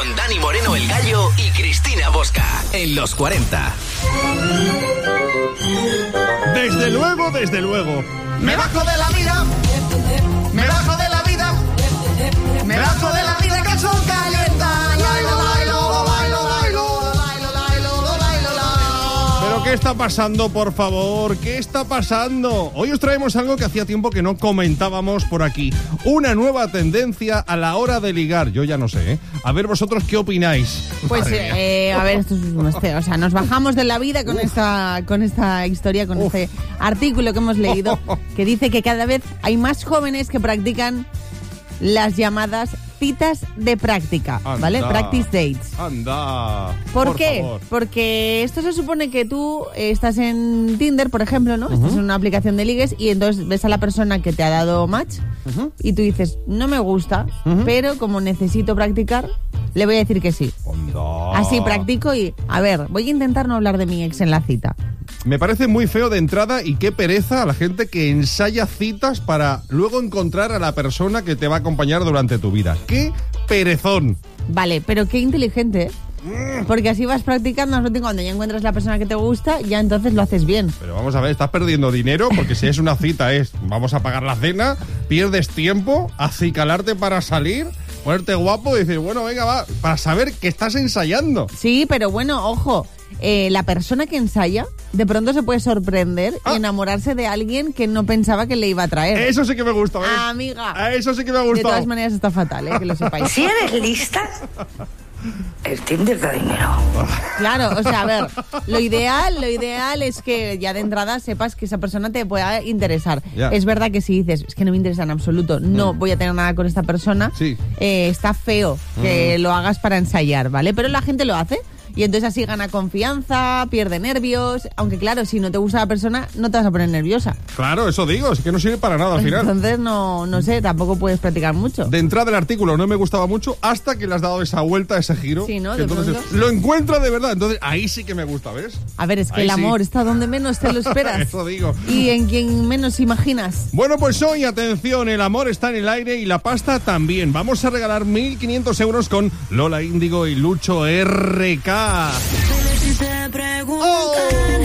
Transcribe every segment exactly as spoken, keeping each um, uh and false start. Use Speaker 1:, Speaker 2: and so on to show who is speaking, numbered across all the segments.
Speaker 1: Con Dani Moreno el Gallo y Cristina Bosca en los cuarenta.
Speaker 2: Desde luego, desde luego.
Speaker 3: Me bajo de la vida, me bajo de la vida, me bajo de la vida que son calienta. Bailo, bailo, bailo, bailo, bailo, bailo, bailo.
Speaker 2: ¿Pero qué está pasando, por favor? ¿Qué está pasando? Hoy os traemos algo que hacía tiempo que no comentábamos por aquí. Una nueva tendencia a la hora de ligar. Yo ya no sé, ¿eh? A ver vosotros qué opináis.
Speaker 4: Pues, eh, a ver, esto es un este, o sea, nos bajamos de la vida con esta con esta historia, con Uf. este artículo que hemos leído, que dice que cada vez hay más jóvenes que practican las llamadas citas de práctica,
Speaker 2: Anda,
Speaker 4: ¿vale? Practice dates.
Speaker 2: Anda.
Speaker 4: ¿Por,
Speaker 2: por
Speaker 4: qué?
Speaker 2: Favor.
Speaker 4: Porque esto se supone que tú eh, estás en Tinder, por ejemplo, ¿no? Uh-huh. Estás en una aplicación de ligues y entonces ves a la persona que te ha dado match uh-huh. y tú dices, no me gusta, uh-huh. pero como necesito practicar, le voy a decir que sí.
Speaker 2: Anda.
Speaker 4: Así practico y, a ver, voy a intentar no hablar de mi ex en la cita.
Speaker 2: Me parece muy feo de entrada y qué pereza a la gente que ensaya citas para luego encontrar a la persona que te va a acompañar durante tu vida. ¡Qué perezón!
Speaker 4: Vale, pero qué inteligente, ¿eh? Porque así vas practicando, cuando ya encuentras la persona que te gusta, ya entonces lo haces bien.
Speaker 2: Pero vamos a ver, estás perdiendo dinero porque si es una cita es, vamos a pagar la cena, pierdes tiempo, acicalarte para salir, ponerte guapo y decir, bueno, venga, va, para saber que estás ensayando.
Speaker 4: Sí, pero bueno, ojo, eh, la persona que ensaya de pronto se puede sorprender ah. y enamorarse de alguien que no pensaba que le iba a traer.
Speaker 2: Eso sí que me gusta, ¿ves?
Speaker 4: Ah, amiga.
Speaker 2: A eso sí que me ha gustado.
Speaker 4: De todas maneras está fatal, ¿eh? Que lo sepáis.
Speaker 5: Si eres lista, el Tinder da dinero.
Speaker 4: Claro, o sea, a ver, lo ideal, lo ideal es que ya de entrada sepas que esa persona te pueda interesar.
Speaker 2: Yeah.
Speaker 4: Es verdad que si dices, es que no me interesa en absoluto, no mm. voy a tener nada con esta persona,
Speaker 2: sí.
Speaker 4: eh, está feo que mm. lo hagas para ensayar, ¿vale? Pero la gente lo hace. Y entonces así gana confianza, pierde nervios. Aunque claro, si no te gusta la persona, no te vas a poner nerviosa.
Speaker 2: Claro, eso digo, es que no sirve para nada al final.
Speaker 4: Entonces no, no sé, tampoco puedes practicar mucho.
Speaker 2: De entrada el artículo no me gustaba mucho hasta que le has dado esa vuelta, ese giro.
Speaker 4: Sí, ¿no?
Speaker 2: Que entonces lo encuentra de verdad. Entonces ahí sí que me gusta, ¿ves?
Speaker 4: A ver, es que
Speaker 2: ahí
Speaker 4: el amor
Speaker 2: sí.
Speaker 4: está donde menos te lo esperas.
Speaker 2: Eso digo.
Speaker 4: Y en quien menos imaginas.
Speaker 2: Bueno, pues hoy, atención, el amor está en el aire y la pasta también. Vamos a regalar mil quinientos euros con Lola Índigo y Lucho R K. Oh.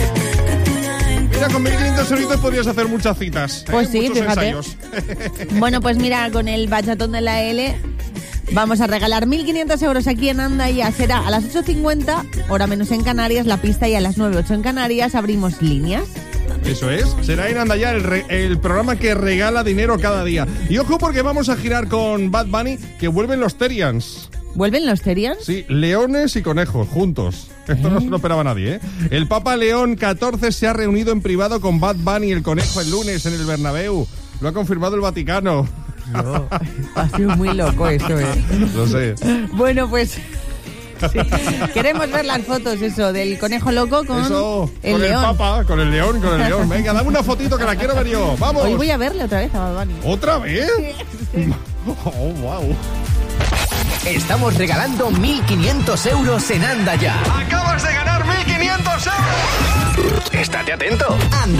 Speaker 2: Mira, con mil quinientos euros podrías hacer muchas citas.
Speaker 4: Pues
Speaker 2: ¿eh?
Speaker 4: sí,
Speaker 2: Muchos
Speaker 4: fíjate.
Speaker 2: ensayos.
Speaker 4: Bueno, pues mira, con el bachatón de la L vamos a regalar mil quinientos euros aquí en Andaya. Será a las ocho cincuenta, hora menos en Canarias, la pista, y a las nueve ocho en Canarias abrimos líneas.
Speaker 2: Eso es, será en Andaya el, re, el programa que regala dinero cada día. Y ojo porque vamos a girar con Bad Bunny, que vuelven los Terians.
Speaker 4: ¿Vuelven los Terians?
Speaker 2: Sí, leones y conejos, juntos. Esto ¿Eh? no se lo esperaba nadie, ¿eh? El Papa León catorce se ha reunido en privado con Bad Bunny y el conejo el lunes en el Bernabéu. Lo ha confirmado el Vaticano.
Speaker 4: No, ha sido muy loco esto, ¿eh?
Speaker 2: Lo sé.
Speaker 4: Bueno, pues... Sí. Queremos ver las fotos, eso, del conejo loco con
Speaker 2: eso,
Speaker 4: el
Speaker 2: con
Speaker 4: león.
Speaker 2: el Papa, con el león, con el león. Venga, dame una fotito que la quiero ver yo. ¡Vamos!
Speaker 4: Hoy voy a verle otra vez a Bad Bunny.
Speaker 2: ¿Otra vez?
Speaker 4: Sí.
Speaker 2: Oh, wow.
Speaker 1: Estamos regalando mil quinientos euros en Andaya.
Speaker 2: ¡Acabas de ganar mil quinientos euros!
Speaker 1: Estate atento. Anda.